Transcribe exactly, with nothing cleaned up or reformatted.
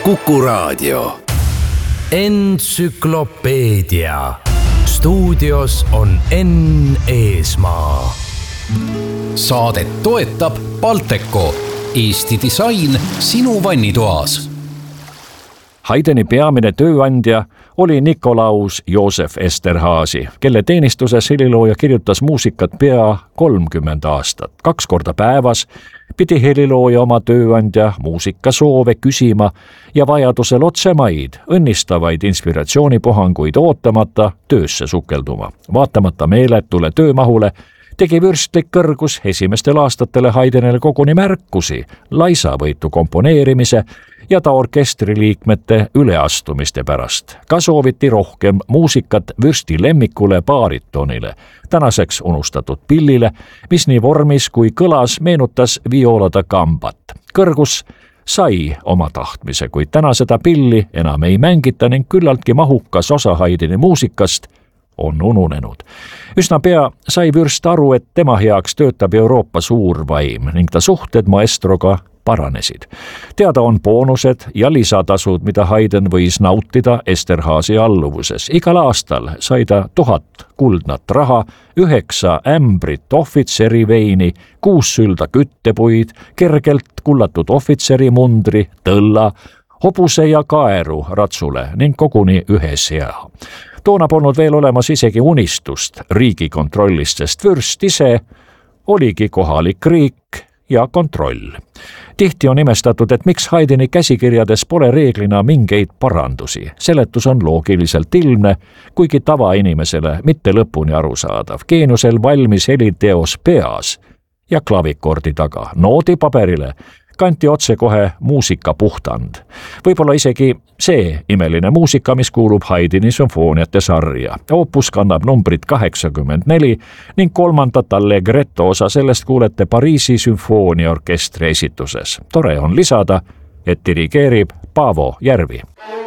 Kuku Raadio. Entsüklopeedia. Stuudios on Enn Eesmaa. Saadet toetab Balteco, Eesti disain sinu vannitoas. Haydni peamine tööandja oli Nikolaus Joosef Esterhazy, kelle teenistuses helilooja kirjutas muusikat pea kolmkümmend aastat. Kaks korda päevas pidi helilooja oma tööandja muusikasoove küsima ja vajadusel otsemaid, õnnistavaid inspiratsioonipuhanguid ootamata töösse sukelduma. Vaatamata meeletule töömahule tegi vürstlik kõrgus esimestel aastatele Haydnile koguni märkusi laisavõitu komponeerimise ja ta orkestriliikmete üleastumiste pärast. Ka sooviti rohkem muusikat vürsti lemmikule baaritonile, tänaseks unustatud pillile, mis nii vormis kui kõlas meenutas viola da gambat. Kõrgus sai oma tahtmise, kuid täna seda pilli enam ei mängita ning küllaltki mahukas osa Haydni muusikast on ununenud. Üsna pea sai vürst aru, et tema heaks töötab Euroopa suur vaim ning ta suhted maestroga paranesid. Teada on boonused ja lisatasud, mida Haydn võis nautida Esterhazy alluvuses. Igal aastal sai ta tuhat kuldnat raha, üheksa ämbrit ohvitseri veini, kuus sülda küttepuid, kergelt kullatud ohvitseri mundri, tõlla, hobuse ja kaeru ratsule ning koguni ühe sea. Toona polnud veel olemas isegi unistust riigikontrollist, sest vürst ise oligi kohalik riik ja kontroll. Tihti on imestatud, et miks Haydni käsikirjades pole reeglina mingeid parandusi. Seletus on loogiliselt ilmne, kuigi tavainimesele mitte lõpuni arusaadav. Geeniusel valmis heliteos peas ja klavikordi taga. Noodi paberile kanti otsekohe muusika puhtand. Võib-olla isegi see imeline muusika, mis kuulub Haydni sümfooniate sarja. Opus kannab numbrit kaheksakümmend neli ning kolmandat allegretto osa sellest kuulete Pariisi sümfooniaorkestri esituses. Tore on lisada, et dirigeerib Paavo Järvi.